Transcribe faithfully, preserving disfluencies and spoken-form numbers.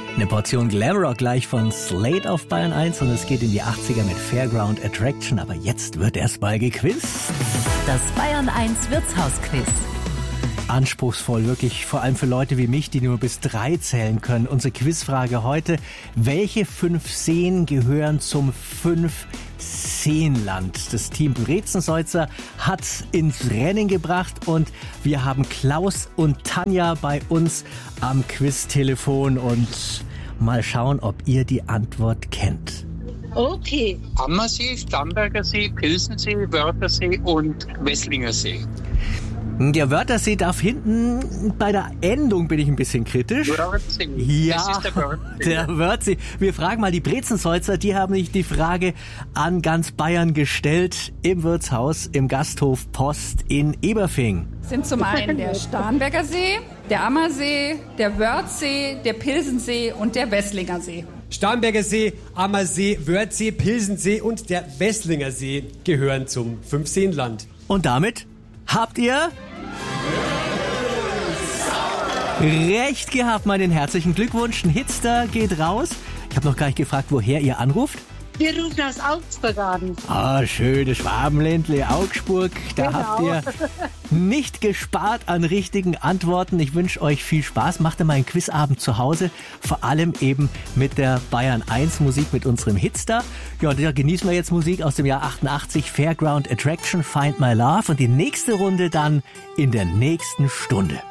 Eine Portion Glamrock gleich von Slade auf Bayern eins und es geht in die achtziger mit Fairground Attraction. Aber jetzt wird erstmal gequizt. Das Bayern eins Wirtshausquiz. Anspruchsvoll, wirklich, vor allem für Leute wie mich, die nur bis drei zählen können. Unsere Quizfrage heute: Welche fünf Seen gehören zum Fünf-Seenland? Das Team Brezenseutzer hat ins Rennen gebracht und wir haben Klaus und Tanja bei uns am Quiztelefon und mal schauen, ob ihr die Antwort kennt. Okay. Ammersee, Starnberger See, Pilsensee, Wörthersee und Wesslinger See. Der Wörthersee darf hinten, bei der Endung bin ich ein bisschen kritisch. Wörthersee. Ja, Das ist der Wörthersee. der Wörthersee. Wir fragen mal die Brezenseutzer, die haben sich die Frage an ganz Bayern gestellt im Wirtshaus im Gasthof Post in Eberfing. Sind zum einen der Starnberger See, der Ammersee, der Wörthsee, der Pilsensee und der Wesslinger See. Starnberger See, Ammersee, Wörthsee, Pilsensee und der Wesslinger See gehören zum Fünfseenland. Und damit habt ihr recht gehabt, meinen herzlichen Glückwunsch. Ein Hitster geht raus. Ich habe noch gar nicht gefragt, woher ihr anruft. Wir rufen aus Augsburg an. Ah, schönes Schwabenländle, Augsburg. Da Genau. habt ihr nicht gespart an richtigen Antworten. Ich wünsche euch viel Spaß. Macht mal einen Quizabend zu Hause. Vor allem eben mit der Bayern eins Musik, mit unserem Hitstar. Ja, und da genießen wir jetzt Musik aus dem Jahr achtundachtzig. Fairground Attraction, Find My Love. Und die nächste Runde dann in der nächsten Stunde.